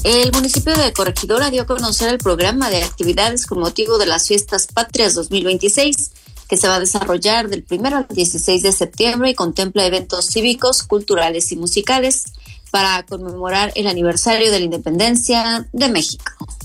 El municipio de Corregidora dio a conocer el programa de actividades con motivo de las Fiestas Patrias 2026, que se va a desarrollar del 1 al 16 de septiembre y contempla eventos cívicos, culturales y musicales para conmemorar el aniversario de la independencia de México.